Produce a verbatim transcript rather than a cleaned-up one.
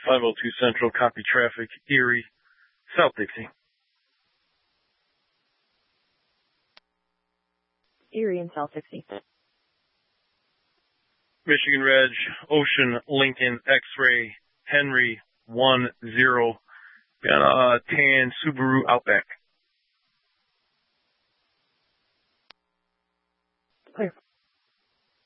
five oh two Central, copy traffic, Erie, South Dixie. Erie and South Dixie. Michigan Reg, Ocean, Lincoln, X-Ray, Henry, one zero. Got a uh, tan Subaru Outback. Clear.